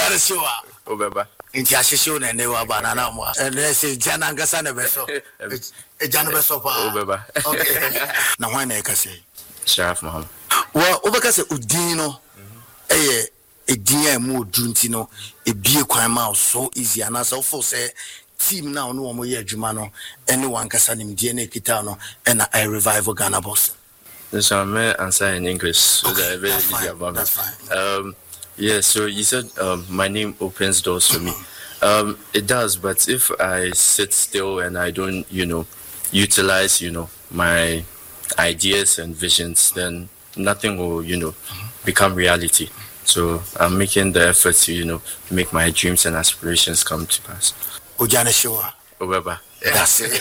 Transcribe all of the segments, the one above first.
Ujana Shiwa. Obeba. Intiashishun and they were banana. And they say Jana Gasana Beso. Jana Beso. Obeba. Okay. Now, when I can say, Sheriff Muhammad. Well, Obacas Udino, a dear mood, Juntino, a beer crime out so easy, and as also say, team now no more Jumano, anyone can send him DNA Kitano, and I revive Ghana boss. So I may answer in English so that I very easy about that's fine. Yeah, so you said my name opens doors for me. It does, but if I sit still and I don't, utilize, my ideas and visions, then nothing will, become reality. So I'm making the effort to, make my dreams and aspirations come to pass. Ujana Shiwa. Obeba. That's it.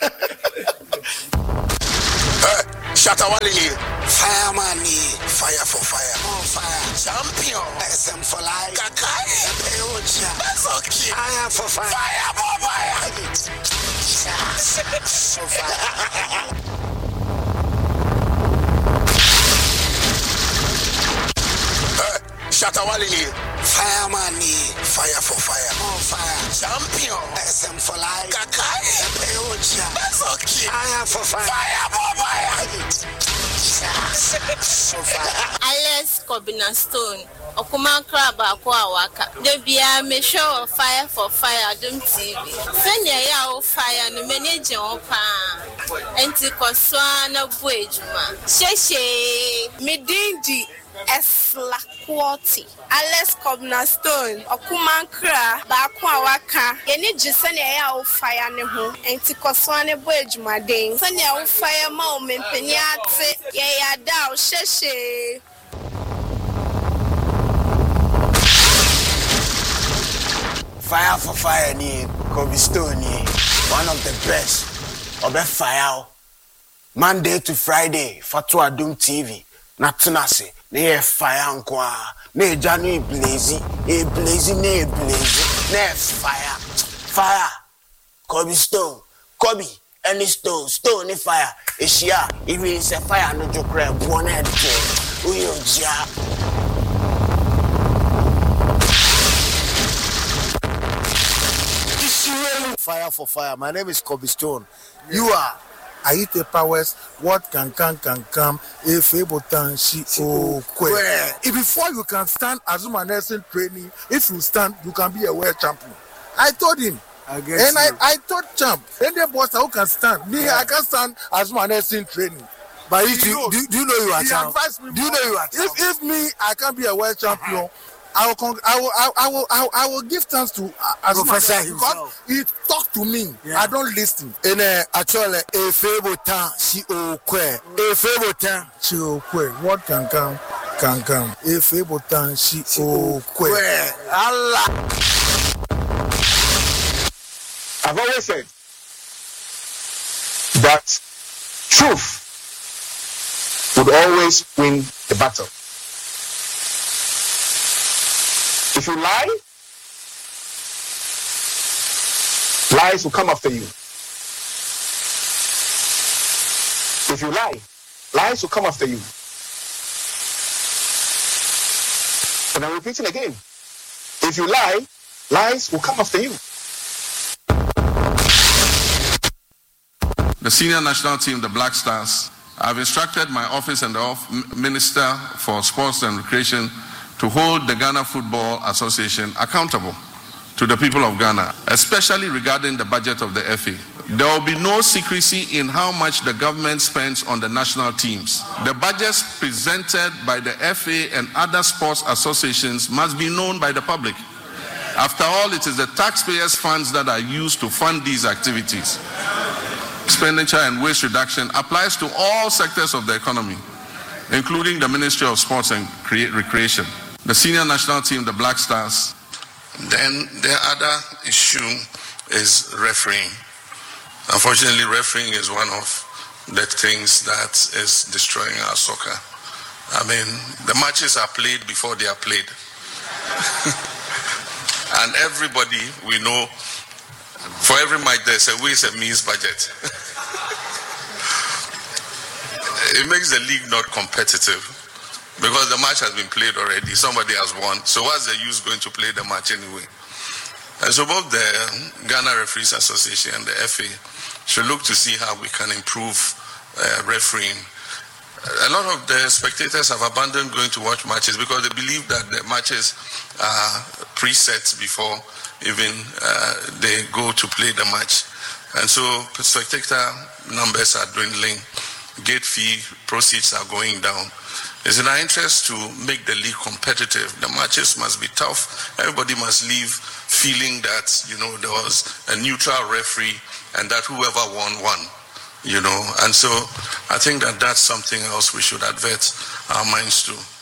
Shatawali, fireman, fire for fire, on fire, champion, SM for life, Kakai, Peocha, that's okay, fire for fire, fire for fire, so fire. Shatawali, fireman, fire for fire, on fire, champion, SM for life, Kakai, Peocha, that's okay, fire for fire, fire for fire. Alex Kobina Stone, Okuma Crab, Aqua Waka. The Bia may show fire for fire, don't TV. Send ya fire and manage your pan. Anticoswana Bwejuma. Sheshe, Medindi. Eslaquati Alex Kobna Stone Okuman Kra Bakwa Waka Yeni Jisene ya fire ne ho enti koswane bo adwumaden sane ya fire ma o mempeni ate ye ya da o sheshe Fire for fire ni Kobe Stone ni one of the best obe fire Monday to Friday Fatu Adum TV na tunase ne fire nkwa ne janu blaze ne blaze ne fire Kobe Stone Kobe any stone ne fire ehia even say fire no jokra bo na de uyojia Fire for fire. My name is Kobe Stone. You are Aite Powers, what can come, if able to she if before you can stand Azuma nursing training, if you stand, you can be a world champion. I told him. I told champ, any boss who can stand. Me, I can stand Azuma nursing training. But do you know you are champ? Do you know you are champ? If me, I can be a world champion. I will give thanks to Professor because he talked to me. Yeah. I don't listen. In actually a favorite time she okwe. A favorite time she okwe. What can come. A favorite time she okwe. Allah. I've always said that truth would always win the battle. If you lie, lies will come after you. If you lie, lies will come after you. And I'm repeating again. If you lie, lies will come after you. The senior national team, the Black Stars, I've instructed my office and the Minister for Sports and Recreation to hold the Ghana Football Association accountable to the people of Ghana, especially regarding the budget of the FA. There will be no secrecy in how much the government spends on the national teams. The budgets presented by the FA and other sports associations must be known by the public. After all, it is the taxpayers' funds that are used to fund these activities. Expenditure and waste reduction applies to all sectors of the economy, including the Ministry of Sports and Recreation. The senior national team, the Black Stars. Then the other issue is refereeing. Unfortunately, refereeing is one of the things that is destroying our soccer. I mean, the matches are played before they are played. And everybody, we know, for every match there's a ways and means budget. It makes the league not competitive. because the match has been played already. Somebody has won. So what's the use going to play the match anyway? And so both the Ghana Referees Association and the FA should look to see how we can improve refereeing. A lot of the spectators have abandoned going to watch matches because they believe that the matches are preset before even they go to play the match. And so spectator numbers are dwindling, gate fee proceeds are going down. It's in our interest to make the league competitive. The matches must be tough. Everybody must leave feeling that, there was a neutral referee and that whoever won. And so I think that that's something else we should advert our minds to.